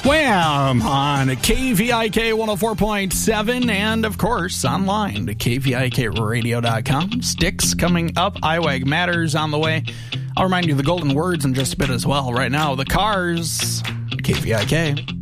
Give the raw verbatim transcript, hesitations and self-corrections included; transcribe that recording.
Wham! On K V I K one oh four point seven and, of course, online to K V I K radio dot com. Sticks coming up. I WAG Matters on the way. I'll remind you of the golden words in just a bit as well. Right now, the Cars, K V I K.